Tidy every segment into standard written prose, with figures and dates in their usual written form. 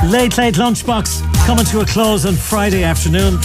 Late Lunchbox coming to a close on Friday afternoon.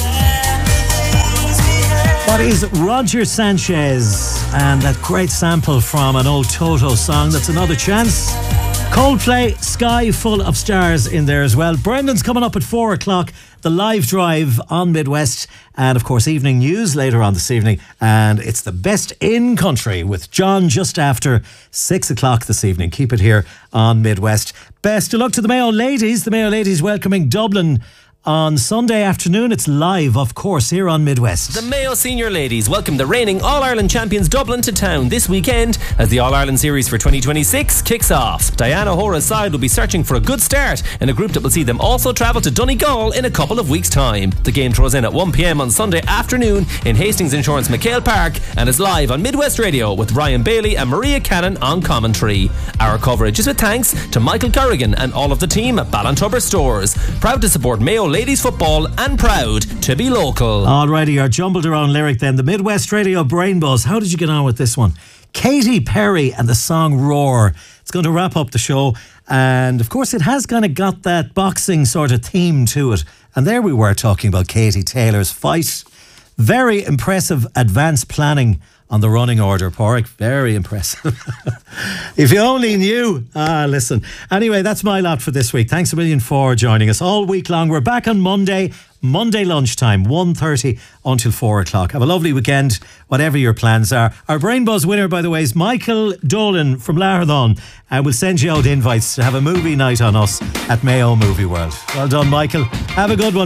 That is Roger Sanchez and that great sample from an old Toto song. That's Another Chance. Coldplay, Sky Full of Stars in there as well. Brendan's coming up at 4 o'clock. The live drive on Midwest, and of course evening news later on this evening, and it's the best in country with John just after 6 o'clock this evening. Keep it here on Midwest. Best of luck to the Mayo ladies. The Mayo ladies welcoming Dublin on Sunday afternoon. It's live, of course, here on Midwest. The Mayo Senior Ladies welcome the reigning All-Ireland champions Dublin to town this weekend as the All-Ireland Series for 2026 kicks off. Diana Hora's side will be searching for a good start in a group that will see them also travel to Donegal in a couple of weeks' time. The game throws in at 1 p.m. on Sunday afternoon in Hastings Insurance McHale Park and is live on Midwest Radio with Ryan Bailey and Maria Cannon on commentary. Our coverage is with thanks to Michael Corrigan and all of the team at Ballantubber Stores. Proud to support Mayo Ladies football and proud to be local. Alrighty, our jumbled around lyric then. The Midwest Radio Brain Buzz. How did you get on with this one? Katy Perry and the song Roar. It's going to wrap up the show, and of course it has kind of got that boxing sort of theme to it. And there we were talking about Katie Taylor's fight. Very impressive advanced planning on the running order, Porrick. Very impressive. If you only knew. Listen. Anyway, that's my lot for this week. Thanks a million for joining us all week long. We're back on Monday lunchtime, 1:30 until 4 o'clock. Have a lovely weekend, whatever your plans are. Our Brain Buzz winner, by the way, is Michael Dolan from Lahardon. And we'll send you out invites to have a movie night on us at Mayo Movie World. Well done, Michael. Have a good one.